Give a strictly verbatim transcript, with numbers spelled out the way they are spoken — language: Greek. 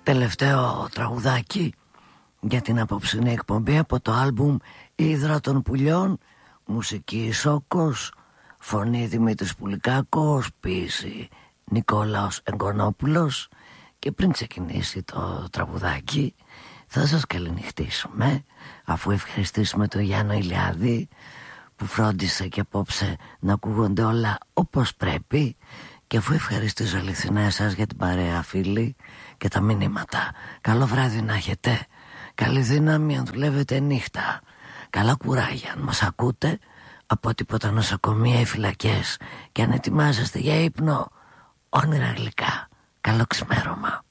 τελευταίο τραγουδάκι για την απόψινή εκπομπή από το άλμπουμ «Ύδρα των πουλιών», μουσική Σόκος, φωνή Δημήτρης Πουλικάκος, ποίηση Νικόλαος Εγκονόπουλος. Και πριν ξεκινήσει το τραγουδάκι θα σας καληνυχτήσουμε, αφού ευχαριστήσουμε τον Γιάννο Ηλιάδη που φρόντισε και απόψε να ακούγονται όλα όπως πρέπει, και αφού ευχαριστήσω αληθινά εσάς για την παρέα, φίλοι, και τα μηνύματα. Καλό βράδυ να έχετε, καλή δύναμη αν δουλεύετε νύχτα, καλά κουράγια αν μας ακούτε από τίποτα νοσοκομεία ή φυλακές, και αν ετοιμάζεστε για ύπνο, όνειρα γλυκά. Καλό ξημέρωμα.